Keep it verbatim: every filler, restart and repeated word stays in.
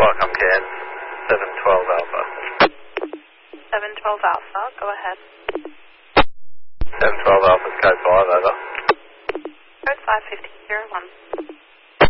Welcome, Cairns. seven twelve Alpha. seven twelve Alpha, go ahead. seven twelve Alpha, code five, over. Code five fifty zero one.